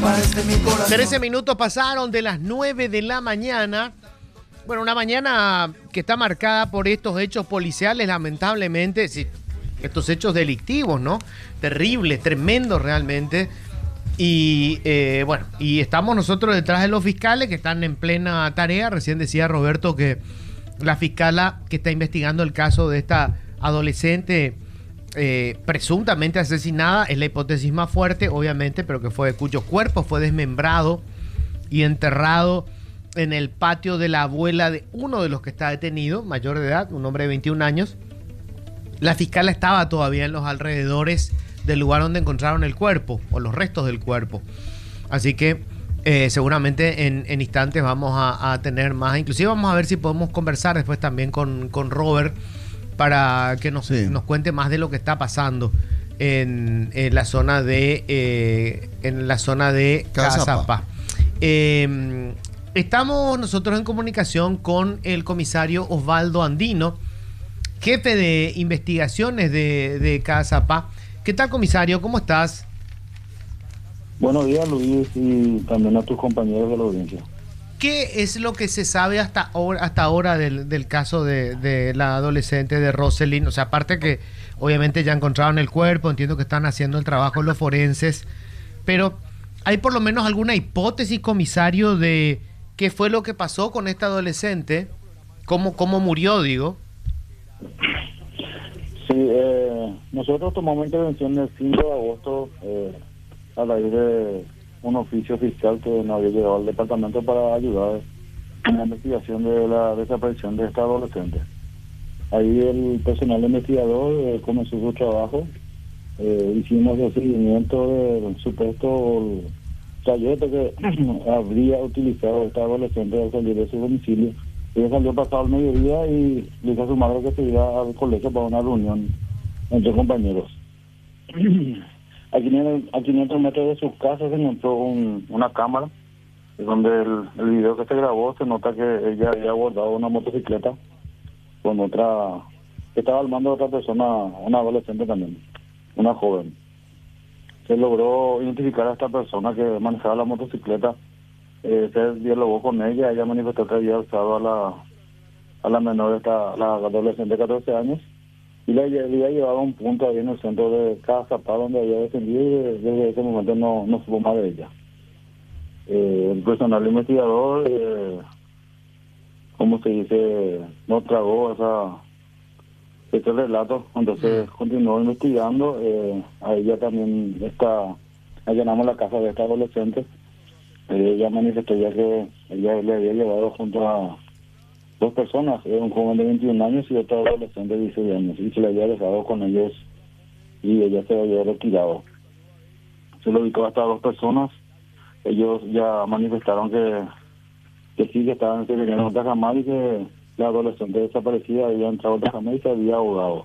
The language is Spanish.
13 minutos pasaron de las 9 de la mañana. Bueno, una mañana que está marcada por estos hechos policiales, lamentablemente, sí, estos hechos delictivos, ¿no? Terribles, tremendos realmente. Y bueno, y estamos nosotros detrás de los fiscales que están en plena tarea. Recién decía Roberto que la fiscala que está investigando el caso de esta adolescente presuntamente asesinada es la hipótesis más fuerte, obviamente, pero cuyo cuerpo fue desmembrado y enterrado en el patio de la abuela de uno de los que está detenido, mayor de edad, un hombre de 21 años. La fiscala estaba todavía en los alrededores del lugar donde encontraron el cuerpo, o los restos del cuerpo. Así que seguramente en instantes vamos a tener más. Inclusive vamos a ver si podemos conversar después también con Robert para que nos cuente más de lo que está pasando en la zona de Cazapá. Estamos nosotros en comunicación con el comisario Osvaldo Andino, jefe de investigaciones de Cazapá. ¿Qué tal, comisario? ¿Cómo estás? Buenos días, Luis, y también a tus compañeros de la audiencia. ¿Qué es lo que se sabe hasta ahora del caso de la adolescente de Roselyn? O sea, aparte que obviamente ya encontraron el cuerpo, entiendo que están haciendo el trabajo los forenses, pero ¿hay por lo menos alguna hipótesis, comisario, de qué fue lo que pasó con esta adolescente? ¿Cómo murió, digo? Sí, nosotros tomamos intervención el 5 de agosto a raíz de un oficio fiscal que nos había llegado al departamento para ayudar en la investigación de la desaparición de esta adolescente. Ahí el personal investigador comenzó su trabajo. Hicimos el seguimiento del supuesto trayecto que habría utilizado esta adolescente al salir de su domicilio. Ella salió pasado el mediodía y le dijo a su madre que se iba al colegio para una reunión entre compañeros. A 500 metros de su casa se encontró una cámara, donde el video que se grabó se nota que ella había abordado una motocicleta con otra, que estaba al mando de otra persona, una adolescente también, una joven. Se logró identificar a esta persona que manejaba la motocicleta. Se dialogó con ella manifestó que había alzado a la menor, la adolescente de 14 años, y la había llevado a un punto ahí en el centro de Cazapá donde había defendido, y desde ese momento no supo más de ella. El personal investigador, como se dice, no tragó ese relato, entonces continuó investigando. A ella también allanamos la casa de esta adolescente. Ella manifestó ya que ella le había llevado junto a dos personas, un joven de 21 años y otro adolescente de 16 años, y se le había dejado con ellos y ella se había retirado. Se lo ubicó hasta dos personas. Ellos ya manifestaron que sí, que estaban en otra cama y que la adolescente desaparecida había entrado a otra cama y se había ahogado.